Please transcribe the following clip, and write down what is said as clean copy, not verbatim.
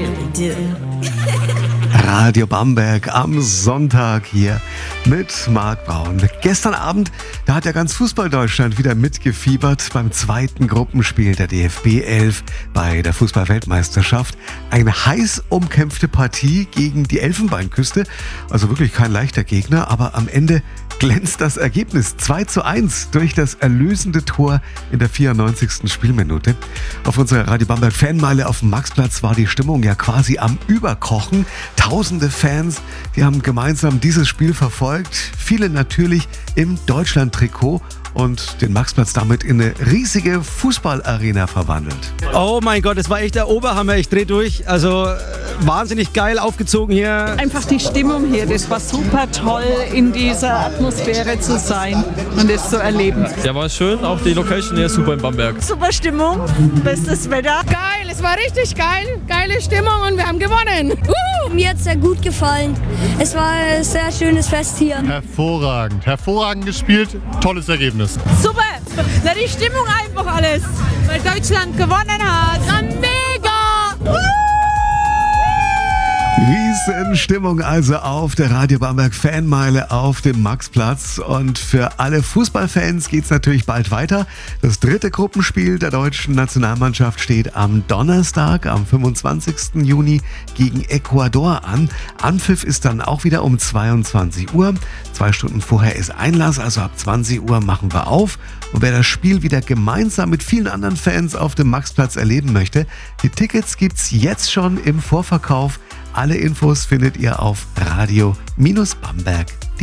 really do. Radio Bamberg am Sonntag hier mit Marc Braun. Gestern Abend, da hat ja ganz Fußball-Deutschland wieder mitgefiebert beim zweiten Gruppenspiel der DFB 11 bei der Fußball-Weltmeisterschaft. Eine heiß umkämpfte Partie gegen die Elfenbeinküste. Also wirklich kein leichter Gegner, aber am Ende glänzt das Ergebnis 2:1 durch das erlösende Tor in der 94. Spielminute. Auf unserer Radio Bamberg Fanmeile auf dem Maxplatz war die Stimmung ja quasi am Überkochen. Tausende Fans, die haben gemeinsam dieses Spiel verfolgt. Viele natürlich im Deutschland-Trikot und den Maxplatz damit in eine riesige Fußballarena verwandelt. Oh mein Gott, das war echt der Oberhammer. Ich dreh durch. Also wahnsinnig geil aufgezogen hier. Einfach die Stimmung hier, das war super toll, in dieser Atmosphäre zu sein und es zu erleben. Ja, war schön. Auch die Location hier ist super in Bamberg. Super Stimmung, bestes Wetter. Geil, es war richtig geil. Geile Stimmung und wir haben gewonnen. Mir hat es sehr gut gefallen. Es war ein sehr schönes Fest hier. Hervorragend. Hervorragend gespielt. Tolles Ergebnis. Super, na, die Stimmung einfach alles, weil Deutschland gewonnen hat. Mega! Riesenstimmung also auf der Radio Bamberg Fanmeile auf dem Maxplatz. Und für alle Fußballfans geht es natürlich bald weiter. Das dritte Gruppenspiel der deutschen Nationalmannschaft steht am Donnerstag, am 25. Juni gegen Ecuador an. Anpfiff ist dann auch wieder um 22 Uhr. 2 Stunden vorher ist Einlass, also ab 20 Uhr machen wir auf. Und wer das Spiel wieder gemeinsam mit vielen anderen Fans auf dem Maxplatz erleben möchte, die Tickets gibt's jetzt schon im Vorverkauf. Alle Infos findet ihr auf radio-bamberg.de.